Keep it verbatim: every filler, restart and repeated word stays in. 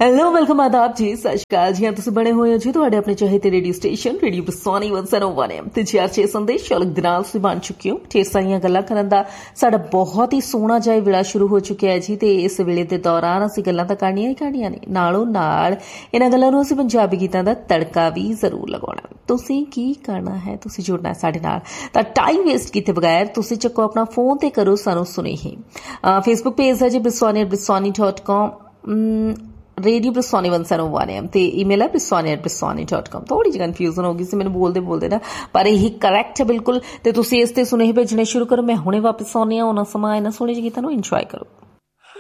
Hello welcome आदाब जी सत श्री अकाल जी। हाँ तुसीं बने हुए हो जी तुहाडे अपने चाहते रेडियो स्टेशन रेडियो बरसानी वन सौ वन एम ते चार छे संदेश चालक दे नाल तुसीं बन चुके हो। ढेर सारियां गल्लां करन दा साडा बहुत ही सोहना जिहा वेला शुरू हो चुकिया है जी ते इस वेले दे दौरान असीं गल्लां तां करनियां ही करनियां ने, नालों नाल इन्हां गल्लां नूं असीं पंजाबी गीतां दा तड़का भी जरूर लगाउणा। तुसीं की करना है, तुसीं जुड़ना है साडे नाल तां टाइम वेस्ट कीते बगैर तुसीं चक्को अपना फोन ते करो सानूं सुनेहे। फेसबुक पेज है जी बिरसानी बिरसानी डॉट कॉम, रेडियो बिरसानी वन सौ वन एम ते ईमेल है बिरसानी एट बिरसानी डॉट कॉम। थोड़ी जी कन्फ्यूजन हो गई सी मैंने बोलते बोलते ना, पर यही करैक्ट है बिल्कुल। ते तुसीं इस ते सुनेहे भेजने शुरू करो। मैं हुणे वापस आउंदी हां, उन्हां समां इन्हां सोहणे जे गीतां नूं इंजॉय करो।